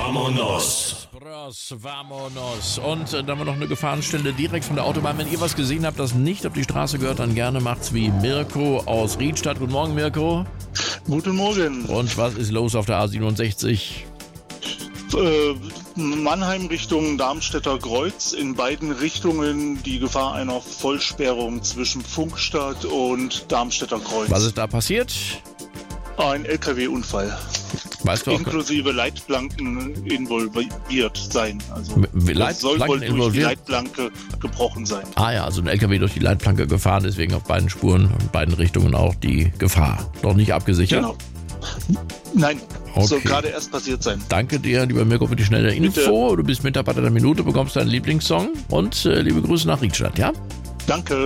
Vamonos. Vamonos. Und dann haben wir noch eine Gefahrenstelle direkt von der Autobahn. Wenn ihr was gesehen habt, das nicht auf die Straße gehört, dann gerne macht's wie Mirko aus Riedstadt. Guten Morgen, Mirko. Guten Morgen. Und was ist los auf der A67? Mannheim Richtung Darmstädter Kreuz. In beiden Richtungen die Gefahr einer Vollsperrung zwischen Funkstadt und Darmstädter Kreuz. Was ist da passiert? Ein LKW-Unfall. Weißt du auch, inklusive Leitplanken involviert sein. Also soll wohl durch die Leitplanke gebrochen sein. Ah ja, also ein LKW durch die Leitplanke gefahren, deswegen auf beiden Spuren, in beiden Richtungen auch die Gefahr. Noch nicht abgesichert? Genau. Nein, okay. Soll gerade erst passiert sein. Danke dir, lieber Mirko, für die schnelle Info. Du bist Mitarbeiter der Minute, bekommst deinen Lieblingssong und liebe Grüße nach Riedstadt, ja? Danke.